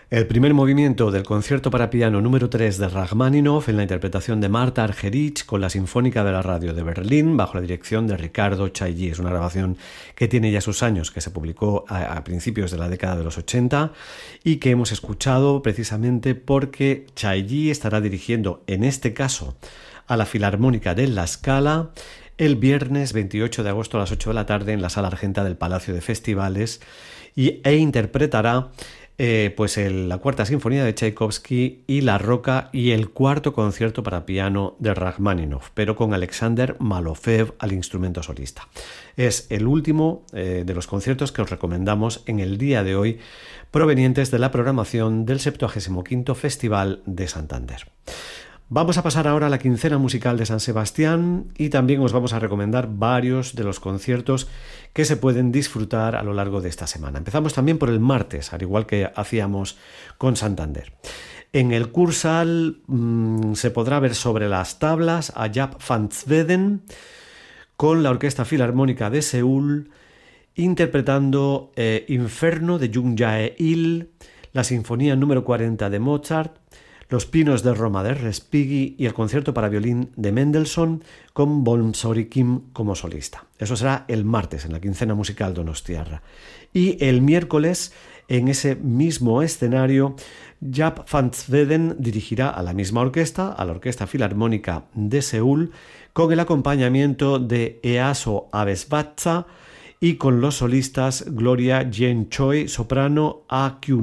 El primer movimiento del concierto para piano número 3 de Rachmaninoff en la interpretación de Marta Argerich con la Sinfónica de la Radio de Berlín bajo la dirección de Ricardo Chailly. Es una grabación que tiene ya sus años, que se publicó a principios de la década de los 80 y que hemos escuchado precisamente porque Chailly estará dirigiendo, en este caso, a la Filarmónica de La Scala el viernes 28 de agosto a las 8 de la tarde en la Sala Argenta del Palacio de Festivales e interpretará la Cuarta Sinfonía de Tchaikovsky y La Roca y el cuarto concierto para piano de Rachmaninoff, pero con Alexander Malofev al instrumento solista. Es el último de los conciertos que os recomendamos en el día de hoy, provenientes de la programación del 75º Festival de Santander. Vamos a pasar ahora a la quincena musical de San Sebastián y también os vamos a recomendar varios de los conciertos que se pueden disfrutar a lo largo de esta semana. Empezamos también por el martes, al igual que hacíamos con Santander. En el Kursaal se podrá ver sobre las tablas a Jaap van Zweden con la Orquesta Filarmónica de Seúl interpretando Inferno de Jung Jae-il, la Sinfonía número 40 de Mozart, Los Pinos de Roma de Respighi y el concierto para violín de Mendelssohn con Bolmsori Kim como solista. Eso será el martes en la quincena musical donostiarra. Y el miércoles, en ese mismo escenario, Jaap van Zweden dirigirá a la misma orquesta, a la Orquesta Filarmónica de Seúl, con el acompañamiento de Easo Abesbatza y con los solistas Gloria Jen Choi, soprano, A Kyun